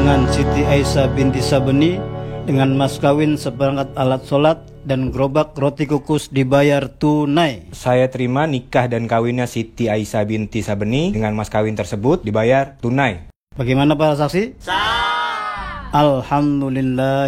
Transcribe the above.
dengan Siti Aisyah binti Sabeni dengan mas kawin seperangkat alat sholat dan gerobak roti kukus dibayar tunai. Saya terima nikah dan kawinnya Siti Aisyah binti Sabeni dengan mas kawin tersebut dibayar tunai. Bagaimana para saksi? Sah. Alhamdulillah.